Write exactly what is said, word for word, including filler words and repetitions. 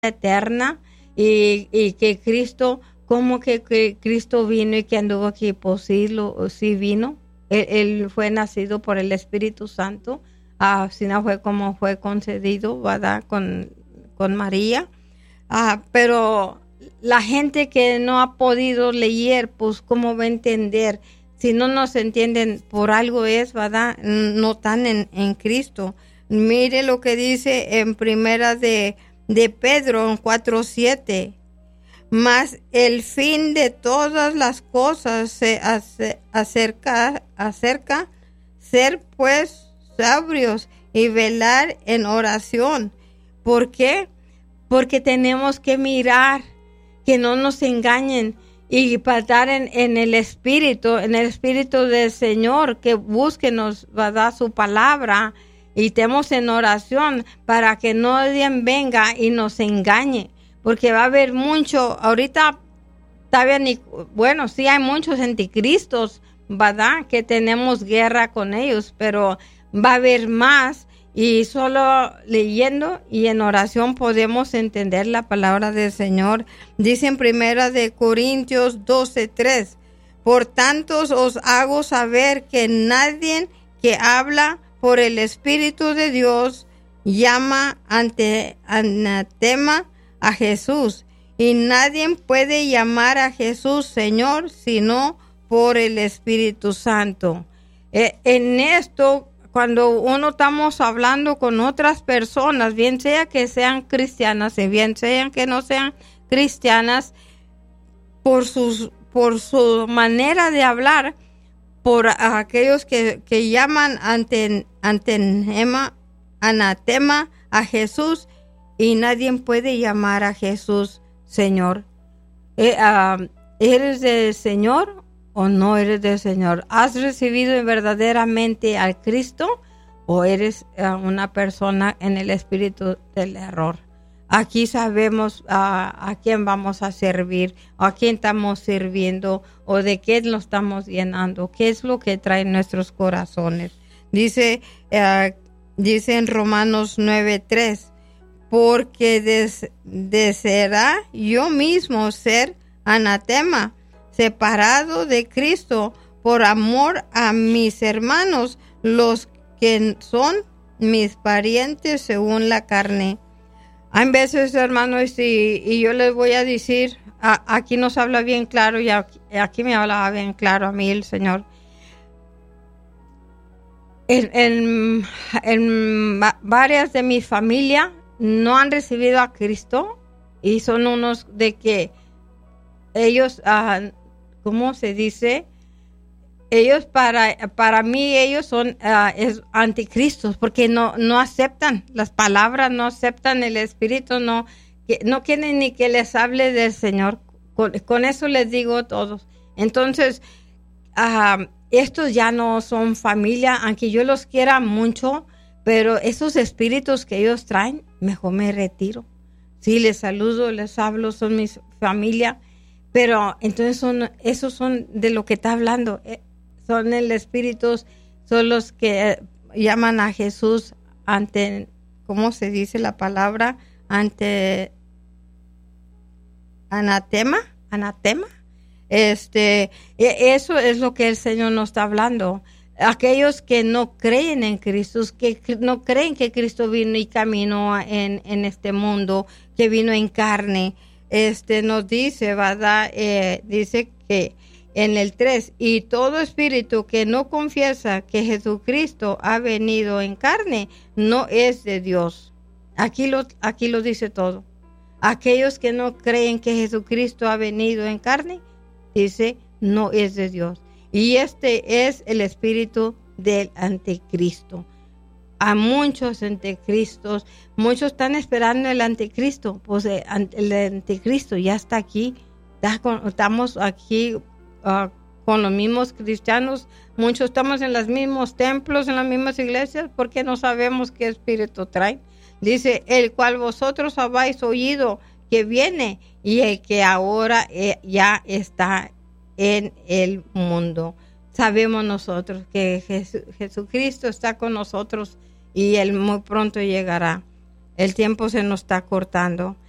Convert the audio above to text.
eterna y, y que Cristo, como que, que Cristo vino y que anduvo aquí, pues sí, lo, sí vino. Él, él fue nacido por el Espíritu Santo, así no fue como fue concedido, ¿verdad? Con, con María. Ah, pero la gente que no ha podido leer, pues cómo va a entender. Si no nos entienden, por algo es, ¿verdad? No están en, en Cristo. Mire lo que dice en primera de, de Pedro, en cuatro siete. Mas el fin de todas las cosas se ace, acerca, acerca, ser pues sabios y velar en oración. ¿Por qué? Porque tenemos que mirar que no nos engañen y para estar en, en el Espíritu, en el Espíritu del Señor, que búsquenos, ¿verdad? Su palabra y estemos en oración para que nadie venga y nos engañe, porque va a haber mucho, ahorita todavía ni, bueno, sí hay muchos anticristos, ¿verdad? Que tenemos guerra con ellos, pero va a haber más. Y solo leyendo y en oración podemos entender la palabra del Señor. Dice en primera de Corintios doce tres. Por tanto os hago saber que nadie que habla por el Espíritu de Dios llama ante anatema a Jesús. Y nadie puede llamar a Jesús Señor sino por el Espíritu Santo. Eh, en esto, cuando uno estamos hablando con otras personas, bien sea que sean cristianas y bien sean que no sean cristianas, por sus por su manera de hablar, por aquellos que, que llaman ante, anatema, anatema a Jesús, y nadie puede llamar a Jesús Señor. Eh, uh, ¿Eres del Señor o no eres del Señor? ¿Has recibido verdaderamente al Cristo o eres uh, una persona en el espíritu del error? Aquí sabemos uh, a quién vamos a servir, a quién estamos sirviendo o de qué nos estamos llenando, qué es lo que trae nuestros corazones. Dice, uh, dice en Romanos nueve tres, porque des, deseará yo mismo ser anatema, separado de Cristo, por amor a mis hermanos, los que son mis parientes según la carne. Hay veces, hermanos, y, y yo les voy a decir, a, aquí nos habla bien claro, y aquí, aquí me hablaba bien claro a mí el Señor. En, en, en varias de mi familia no han recibido a Cristo, y son unos de que ellos, uh, ¿cómo se dice? Ellos para para mí ellos son uh, es anticristos, porque no no aceptan las palabras, no aceptan el Espíritu, no que, no quieren ni que les hable del Señor. Con, con eso les digo a todos. Entonces, uh, estos ya no son familia, aunque yo los quiera mucho, pero esos espíritus que ellos traen, mejor me retiro. Sí, les saludo, les hablo, son mi familia. Pero entonces son, esos son de lo que está hablando, eh, son el espíritu, son los que eh, llaman a Jesús ante, ¿cómo se dice la palabra? Ante anatema, anatema. Este, eso es lo que el Señor nos está hablando. Aquellos que no creen en Cristo, que no creen que Cristo vino y caminó en, en este mundo, que vino en carne. Este nos dice, ¿verdad? Eh, dice que en el tres, y todo espíritu que no confiesa que Jesucristo ha venido en carne, no es de Dios. Aquí lo, aquí lo dice todo. Aquellos que no creen que Jesucristo ha venido en carne, dice, no es de Dios. Y este es el espíritu del anticristo. A muchos anticristos, muchos están esperando el anticristo, pues el anticristo ya está aquí, estamos aquí uh, con los mismos cristianos, muchos estamos en los mismos templos, en las mismas iglesias, porque no sabemos qué espíritu trae. Dice, el cual vosotros habéis oído que viene y el que ahora eh, ya está en el mundo. Sabemos nosotros que Jesu- Jesucristo está con nosotros y Él muy pronto llegará. El tiempo se nos está cortando.